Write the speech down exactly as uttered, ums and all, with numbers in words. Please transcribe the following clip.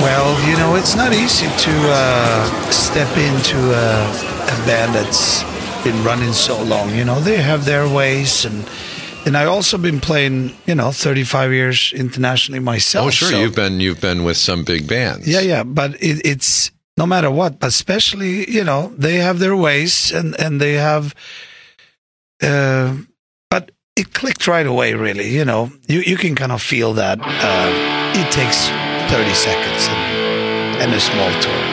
Well, you know, it's not easy to uh, step into a, a band that's been running so long. You know, they have their ways, and and I also been playing, you know, thirty-five years internationally myself. Oh, sure, so, you've been you've been with some big bands. Yeah, yeah, but it, it's no matter what, but especially, you know, they have their ways, and and they have. Uh, but it clicked right away. Really, you know, you you can kind of feel that. Uh, it takes thirty seconds and, and a small tour.